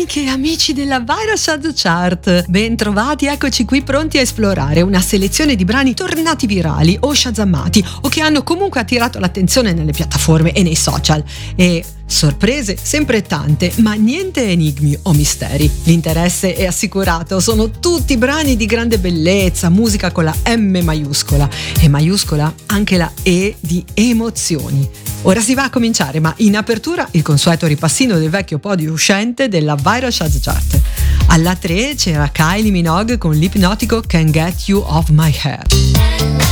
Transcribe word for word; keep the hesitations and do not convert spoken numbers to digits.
amiche e amici della Viral Chart Chart, ben trovati, eccoci qui pronti a esplorare una selezione di brani tornati virali o shazammati o che hanno comunque attirato l'attenzione nelle piattaforme e nei social. E sorprese sempre tante, ma niente enigmi o misteri. L'interesse è assicurato, sono tutti brani di grande bellezza, musica con la M maiuscola e maiuscola anche la E di emozioni. Ora si va a cominciare, ma in apertura il consueto ripassino del vecchio podio uscente della Viral Chart Chart. Alla tre c'era Kylie Minogue con l'ipnotico Can't Get You Off My Head.